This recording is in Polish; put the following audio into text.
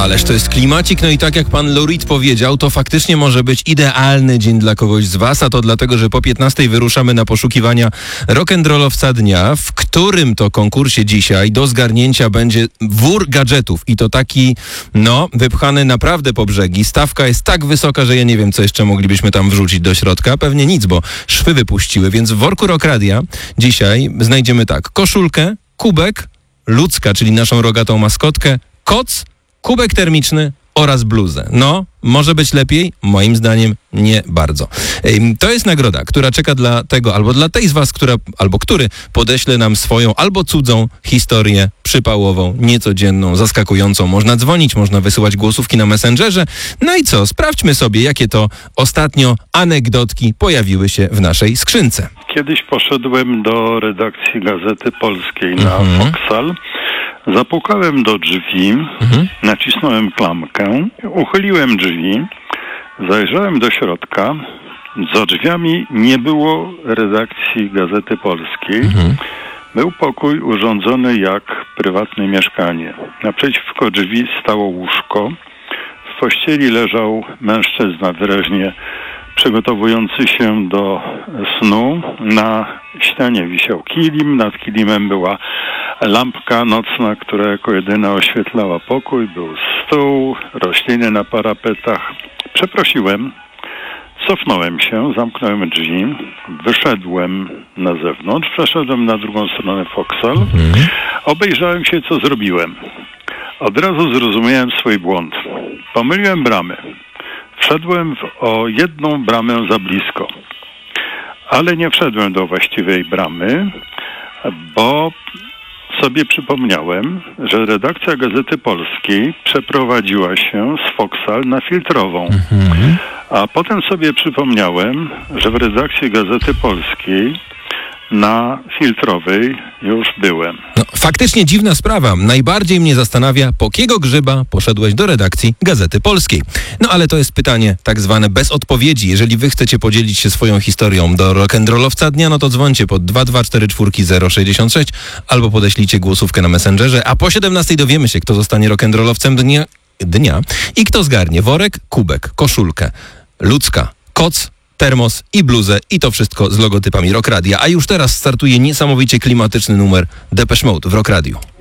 Ależ to jest klimacik, no i tak jak pan Lorit powiedział, to faktycznie może być idealny dzień dla kogoś z was, a to dlatego, że po 15 wyruszamy na poszukiwania rock'n'rollowca dnia, w którym to konkursie dzisiaj do zgarnięcia będzie wór gadżetów i to taki, wypchany naprawdę po brzegi. Stawka jest tak wysoka, że ja nie wiem, co jeszcze moglibyśmy tam wrzucić do środka. Pewnie nic, bo szwy wypuściły, więc w worku Rock Radia dzisiaj znajdziemy tak, koszulkę, kubek, ludzka, czyli naszą rogatą maskotkę, koc, kubek termiczny oraz bluzę. Może być lepiej? Moim zdaniem nie bardzo. To jest nagroda, która czeka dla tego, albo dla tej z was, który podeśle nam swoją albo cudzą historię przypałową, niecodzienną, zaskakującą. Można dzwonić, można wysyłać głosówki na Messengerze. No i co? Sprawdźmy sobie, jakie to ostatnio anegdotki pojawiły się w naszej skrzynce. Kiedyś poszedłem do redakcji Gazety Polskiej na Foksal. Zapukałem do drzwi, nacisnąłem klamkę, uchyliłem drzwi, zajrzałem do środka. Za drzwiami nie było redakcji Gazety Polskiej. Był pokój urządzony jak prywatne mieszkanie. Naprzeciwko drzwi stało łóżko. W pościeli leżał mężczyzna wyraźnie przygotowujący się do snu. Na ścianie wisiał kilim, nad kilimem była lampka nocna, która jako jedyna oświetlała pokój. Był stół, rośliny na parapetach. Przeprosiłem, cofnąłem się, zamknąłem drzwi, wyszedłem na zewnątrz, przeszedłem na drugą stronę Foksal, obejrzałem się, co zrobiłem. Od razu zrozumiałem swój błąd. Pomyliłem bramy. Wszedłem o jedną bramę za blisko. Ale nie wszedłem do właściwej bramy, bo sobie przypomniałem, że redakcja Gazety Polskiej przeprowadziła się z Foksal na Filtrową. A potem sobie przypomniałem, że w redakcji Gazety Polskiej na Filtrowej już byłem. Faktycznie dziwna sprawa. Najbardziej mnie zastanawia, po kiego grzyba poszedłeś do redakcji Gazety Polskiej. Ale to jest pytanie tak zwane bez odpowiedzi. Jeżeli wy chcecie podzielić się swoją historią do rock'n'rollowca dnia, to dzwońcie pod 2244066 albo podeślijcie głosówkę na Messengerze, a po 17 dowiemy się, kto zostanie rock'n'rollowcem dnia i kto zgarnie worek, kubek, koszulkę, ludzka, koc, termos i bluzę i to wszystko z logotypami Rock Radia. A już teraz startuje niesamowicie klimatyczny numer Depeche Mode w Rock Radiu.